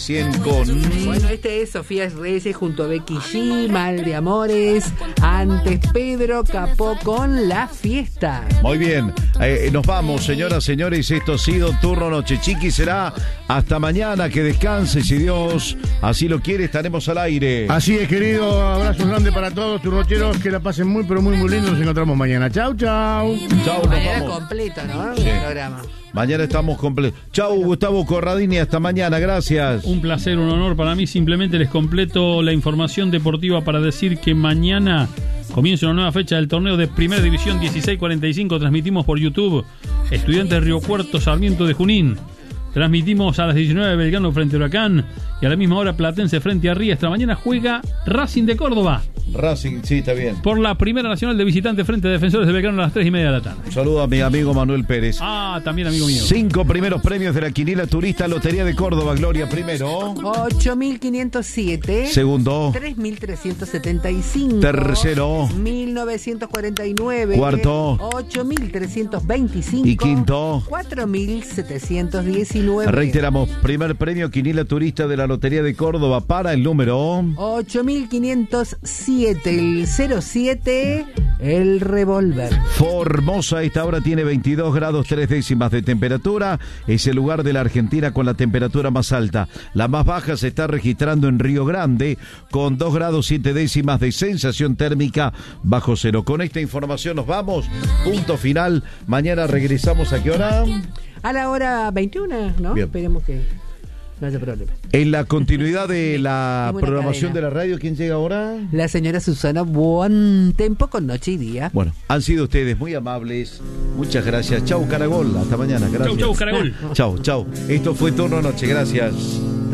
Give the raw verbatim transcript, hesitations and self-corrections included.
cien con... Bueno, este es Sofía Reyes junto a Becky G, Mal de Amores. Antes Pedro Capó con La Fiesta. Muy bien, eh, nos vamos, señoras, señores. Esto ha sido Turno Noche Chiqui. Será hasta mañana. Que descanse, si Dios así lo quiere. Estaremos al aire. Así es, querido. Abrazo grande para todos tus nocheros. Que la pasen muy, pero muy, muy lindo. Nos encontramos mañana. Chau, chau. Chau, nos Mañana vamos. completo, ¿no? Sí. El programa. Mañana estamos completos. Chau, Gustavo Corradini. Hasta mañana. Gracias. Un placer, un honor para mí. Simplemente les completo la información deportiva para decir que mañana comienza una nueva fecha del torneo de Primera División dieciséis cuarenta y cinco. Transmitimos por YouTube Estudiantes de Río Cuarto, Sarmiento de Junín. Transmitimos a las diecinueve Belgrano frente a Huracán y a la misma hora Platense frente a Riestra. Mañana juega Racing de Córdoba Racing, sí, está bien. por la Primera Nacional de Visitante frente a Defensores de Belgrano a las tres y media de la tarde. Un saludo a mi amigo Manuel Pérez. Ah, también amigo mío. Cinco primeros premios de la Quiniela Turista Lotería de Córdoba. Gloria primero. ocho mil quinientos siete. Segundo. tres mil trescientos setenta y cinco. Tercero. mil novecientos cuarenta y nueve. Cuarto. ocho mil trescientos veinticinco. Y quinto. cuatro mil setecientos diecinueve. Reiteramos, primer premio Quiniela Turista de la Lotería de Córdoba para el número ocho mil quinientos siete, el cero siete, el revólver. Formosa. A esta hora tiene veintidós grados tres décimas de temperatura. Es el lugar de la Argentina con la temperatura más alta. La más baja se está registrando en Río Grande con dos grados siete décimas de sensación térmica bajo cero. Con esta información nos vamos. Punto final. Mañana regresamos. ¿A qué hora? A la hora veintiuna, ¿no? Bien. Esperemos que no haya problema. En la continuidad de la Es buena programación cadena. de la radio, ¿quién llega ahora? La señora Susana Buen Tempo con Noche y Día. Bueno, han sido ustedes muy amables. Muchas gracias. Chau, Caragol. Hasta mañana. Gracias. Chau, chau, Caragol. Chau, chau. Esto fue Turno Noche. Gracias.